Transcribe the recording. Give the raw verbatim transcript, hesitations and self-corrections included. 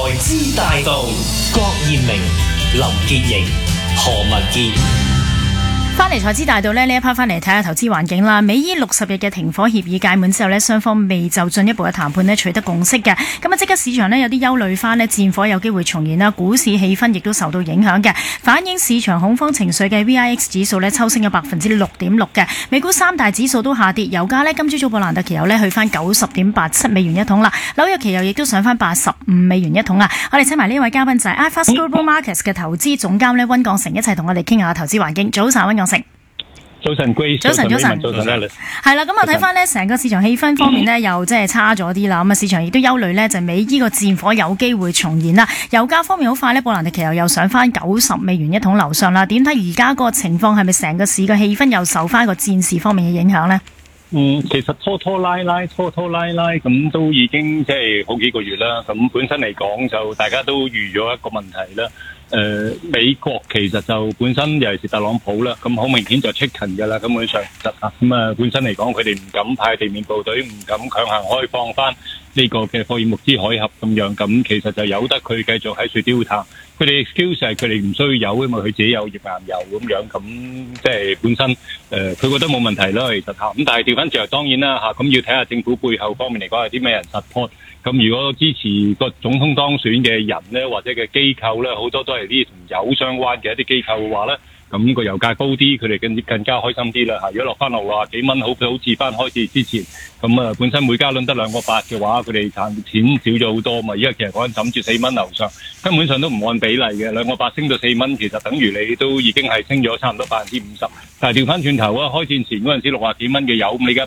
財之大道，郭艷明、林潔瑩、何文傑。 翻嚟財資大道呢，呢一 part 翻嚟睇下投資環境啦。美伊六十日嘅停火協議屆滿之後呢，雙方未就進一步嘅談判呢取得共識嘅。咁啊，即刻市場呢有啲憂慮翻呢戰火有機會重燃啦，股市氣氛亦都受到影響嘅。反映市場恐慌情緒嘅 V I X 指數呢抽升咗百分之六點六嘅。美股三大指數都下跌，油價呢今朝早布蘭特期油呢去翻九十點八七美元一桶啦，紐約期油亦都上翻八十五美元一桶啊。我哋請埋呢位嘉賓就係 iFAST Global Markets 嘅投資總監呢溫鋼城一齊同我哋傾下投資環境。早晨，溫鋼城。 早晨 Grace， 早晨，早晨， 早晨， 係啦，咁我睇翻呢成個市場氣氛方面呢，又即係差咗啲啦。咁啊，市場亦都憂慮呢，就美伊個戰火有機會重燃啦。油價方面好快呢，布蘭特期油又上翻九十美元一桶樓上啦。點睇而家個情況係咪成個市嘅氣氛又受翻個戰事方面嘅影響呢？ 嗯，其實拖拖拉拉、拖拖拉拉咁都已經即係好幾個月啦。咁本身嚟講就大家都預咗一個問題啦。誒、呃，美國其實就本身尤其是特朗普啦，咁好明顯就 chicken 㗎啦，根本上實啊，咁啊本身嚟講佢哋唔敢派地面部隊，唔敢強行開放翻呢個嘅霍爾木茲海峽咁樣，咁其實就由得佢繼續喺處丟炭。佢哋 excuse 係佢哋唔需要有，因為佢自己有頁岩油咁樣，咁即係本身誒佢、呃、覺得冇問題啦，其實嚇。咁但係調翻轉頭當然啦嚇，咁要睇下政府背後方面嚟講係啲咩人 support。咁如果支持個總統當選嘅人咧，或者嘅機構咧，好多都係啲同油相關嘅一啲機構嘅話咧，咁個油價高啲，佢哋更更加開心啲啦嚇。如果落翻落話幾蚊，好好似翻開始之前，咁啊本身每加侖得兩個八嘅話，佢哋賺錢少咗好多嘛。而家其實講緊枕住四蚊樓上，根本上都唔按比例嘅，兩個八升到四蚊，其實等於你都已經係升咗差唔多百分之五十。但係調翻轉頭啊，開戰前嗰陣時六啊幾蚊嘅油，咁你而家